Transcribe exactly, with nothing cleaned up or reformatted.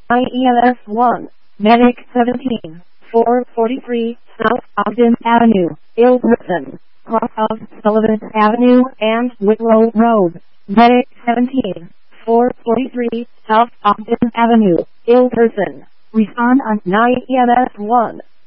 I E M S one, Medic seventeen, four forty-three, South Ogden Avenue, Ilderson, cross of Sullivan Avenue and Whitlow Road. Medic seventeen, four forty-three, South Ogden Avenue, Ilderson. Respond on nine E M S one.